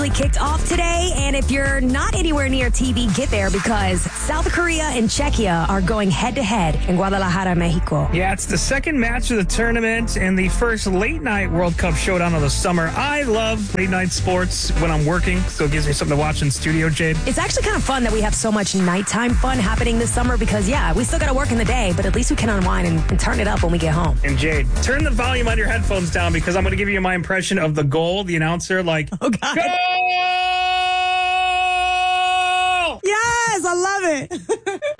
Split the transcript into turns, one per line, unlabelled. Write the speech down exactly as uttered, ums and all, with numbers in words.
Kicked off today, and if you're not anywhere near T V, get there because South Korea and Czechia are going head-to-head in Guadalajara, Mexico.
Yeah, it's the second match of the tournament and the first late-night World Cup showdown of the summer. I love late-night sports when I'm working, so it gives me something to watch in studio, Jade.
It's actually kind of fun that we have so much nighttime fun happening this summer because, yeah, we still got to work in the day, but at least we can unwind and, and turn it up when we get home.
And, Jade, turn the volume on your headphones down because I'm going to give you my impression of the goal, the announcer, like,
oh, God.
Goal!
Yes, I love it.